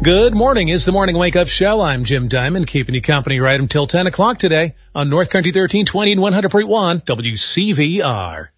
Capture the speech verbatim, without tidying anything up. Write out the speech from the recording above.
Good morning. It's the Morning Wake Up Show. I'm Jim Diamond, keeping you company right until ten o'clock today on North Country thirteen twenty and one hundred point one W C V R.